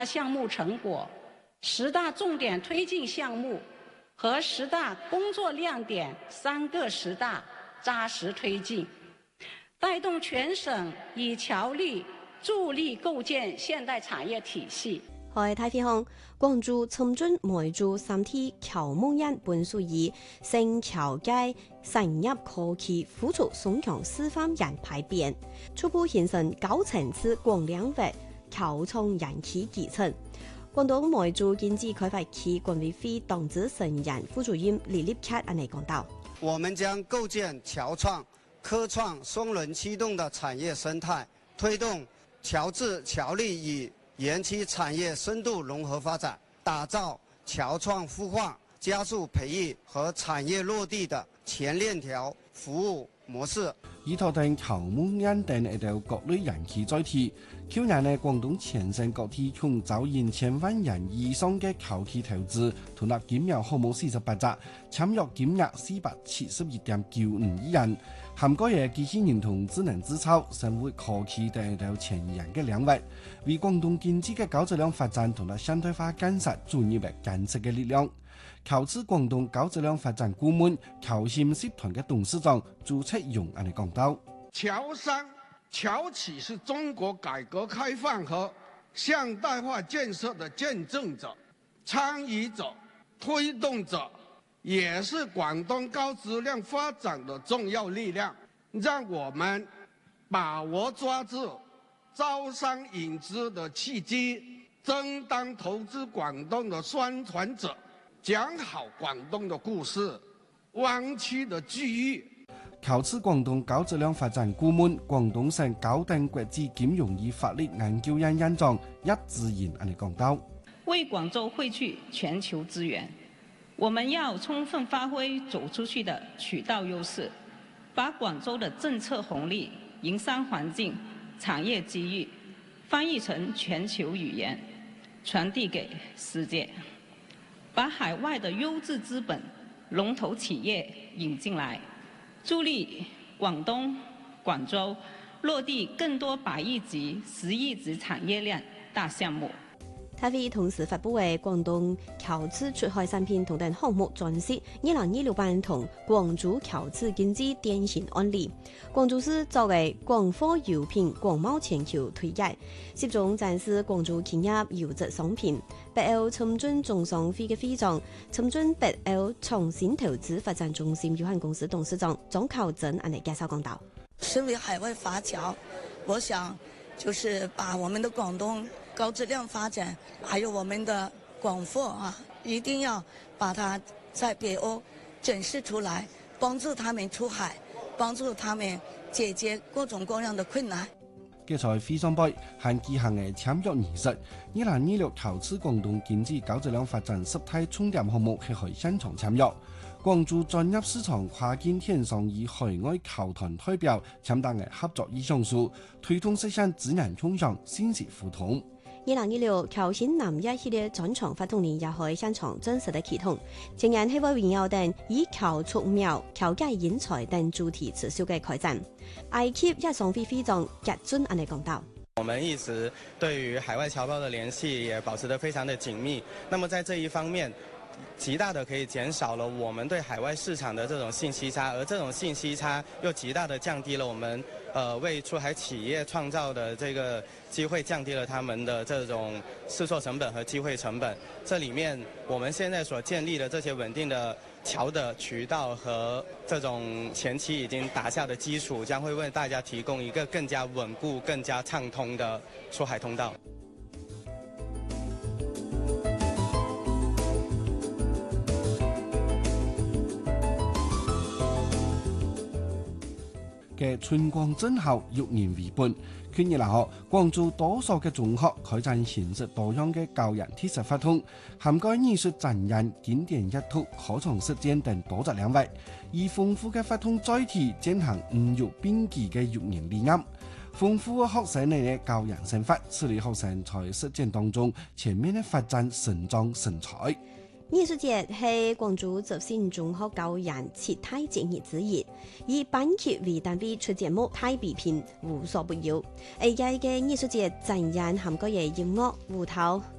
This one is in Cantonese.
项目成果、10大重点推进项目和10大工作亮点3个10大扎实推进，带动全省以侨力助力构建現代產業體系。 喺太平鄉，廣州深圳梅州3天僑務院本屬以新僑界產業科技輔助送強示範人排編，初步形成高層次廣領域僑創人氣基層。廣東梅州經濟開發區管委會黨支成員副主任李立克安尼講道： 我們將構建僑創、科創雙輪驅動的產業生態，推動僑智僑力與園區產業深度融合發展，打造僑創孵化、加速培育和產業落地的全鏈條服務模式。 依托定僑務院等一條各類人氣載體，去年呢廣東全省各地共招引1000萬人以上嘅僑企投資，投入金額項目48隻，簽約金額471.95億元，涵蓋嘅機器人同智能製造、生活科技等一條前沿嘅領域，為廣東經濟嘅高質量發展同埋現代化建設注入嘅堅實嘅力量。僑智廣東高質量發展顧問僑信集團嘅董事長朱赤勇安尼講到： 僑商、僑企是中國改革開放和現代化建設的見證者、參與者、推動者，也是廣東高質量發展的重要力量。讓我們把握抓住招商引資的契機，爭當投資廣東的宣傳者。講好廣東的故事，灣區的機遇。 僑智廣東高質量發展顧問、廣東省高等國際金融與法律研究院院長一智賢安尼講到： 為廣州匯聚全球資源，我們要充分發揮走出去的渠道優勢，把廣州的政策紅利、營商環境、產業機遇翻譯成全球語言，傳遞給世界。把海外的優質資本、龍頭企業引進來，助力廣東、廣州落地更多100億級、10億級產業鏈大項目。 他會同時發布嘅廣東僑智出海產品同等項目專輯2026版同廣州僑智經濟典型案例。廣州市作為廣貨優品廣貿全球推介，集中展示廣州企業優質商品。北歐深圳總商會嘅會長、深圳北歐創新投資發展中心有限公司董事長莊巧珍安尼介紹講道： 身為海外華僑，我想就是把我們的廣東高質量發展，還有我們的廣貨啊，一定要把它在北歐展示出來，幫助他們出海，幫助他們解決各種各樣的困難。 嘅在會上杯係舉行嘅簽約儀式，2026僑智廣東經濟高質量發展實體重點項目係去現場簽約。廣州專業市場跨境電商與海外僑團代表簽訂嘅合作意向書，推動實現資源共享、信息互通。 2026僑信南一系列專場發動年也可以現場真實的啟動，前人希望榮耀等以僑促苗、僑界人才等主題持續嘅開展。IKEA 一商會會長傑尊安尼講道： 我們一直對於海外僑胞的聯繫也保持得非常的緊密，那麼在這一方面極大的可以減少了我們對海外市場的這種信息差，而這種信息差又極大的降低了我們為出海企業創造的這個機會，降低了他們的這種試錯成本和機會成本。這裡面我們現在所建立的這些穩定的僑的渠道和這種前期已經打下的基礎，將會為大家提供一個更加穩固、更加暢通的出海通道。 嘅春光正好，育人為本。去年嚟學，廣州多所嘅中學開展形式多樣嘅教研體實活動，涵蓋藝術展演、經典閱讀、課堂實踐等多個領域，以豐富嘅活動載體進行五育並舉嘅育人理念。豐富學生嘅教研生活，使嚟學生在實踐當中全面嘅發展成長成才。 藝術節係廣州執信中學教人7大節日之一，以班級為單位出節目大比拼無所不有。而家嘅藝術節展現涵蓋嘅音樂、舞蹈、